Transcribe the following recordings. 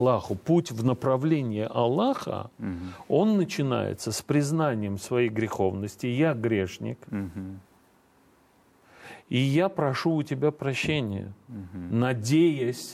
Аллаху, путь в направлении Аллаха, он начинается с признанием своей греховности. Я грешник, и я прошу у тебя прощения, надеясь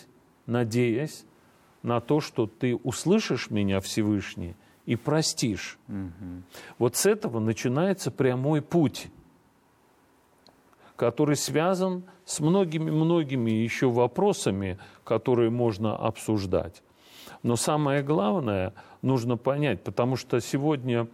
на то, что ты услышишь меня, Всевышний, и простишь. Вот с этого начинается прямой путь, который связан с многими еще вопросами, которые можно обсуждать. Но самое главное нужно понять, потому что сегодня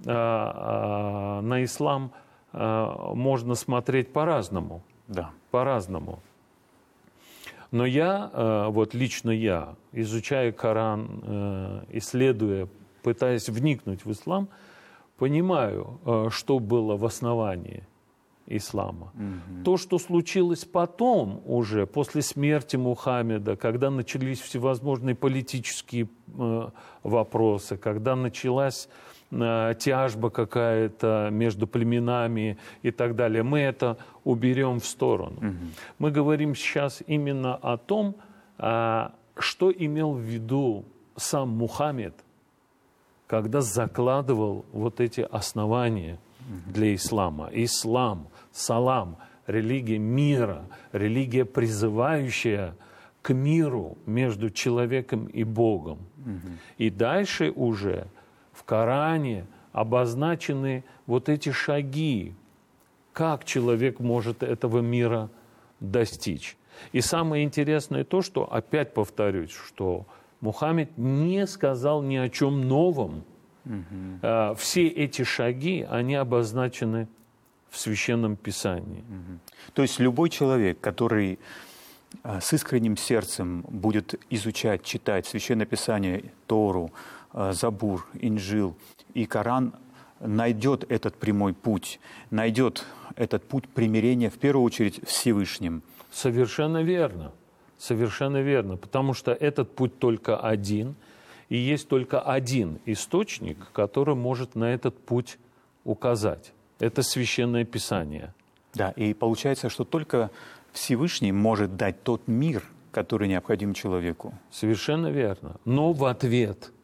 на ислам можно смотреть по-разному. Да. По-разному. Но лично я, изучая Коран, исследуя, пытаясь вникнуть в ислам, понимаю, что было в основании ислама. То, что случилось потом уже, после смерти Мухаммеда, когда начались всевозможные политические вопросы, когда началась тяжба какая-то между племенами и так далее, мы это уберем в сторону. Мы говорим сейчас именно о том, что имел в виду сам Мухаммед, когда закладывал вот эти основания для ислама. Ислам, салам, религия мира, религия, призывающая к миру между человеком и Богом. И дальше уже в Коране обозначены вот эти шаги, как человек может этого мира достичь. И самое интересное то, что, опять повторюсь, что Мухаммед не сказал ни о чем новом. Все эти шаги, они обозначены в Священном Писании. То есть любой человек, который с искренним сердцем будет изучать, читать Священное Писание, Тору, Забур, Инжил и Коран, найдет этот прямой путь, найдет этот путь примирения, в первую очередь, с Всевышним. Совершенно верно. Совершенно верно. Потому что этот путь только один, и есть только один источник, который может на этот путь указать. Это Священное Писание. Да, и получается, что только Всевышний может дать тот мир, который необходим человеку. Совершенно верно. Но в ответ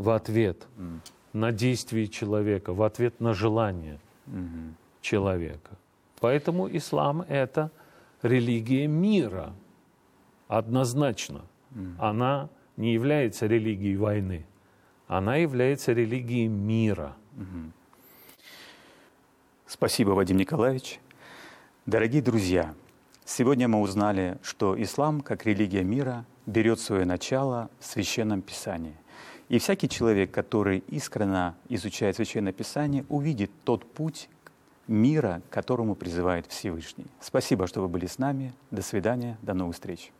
на действие человека, в ответ на желание человека. Поэтому ислам – это религия мира. Однозначно. Она не является религией войны. Она является религией мира. Спасибо, Вадим Николаевич. Дорогие друзья, сегодня мы узнали, что ислам, как религия мира, берет свое начало в Священном Писании. И всякий человек, который искренне изучает Священное Писание, увидит тот путь мира, к которому призывает Всевышний. Спасибо, что вы были с нами. До свидания, до новых встреч.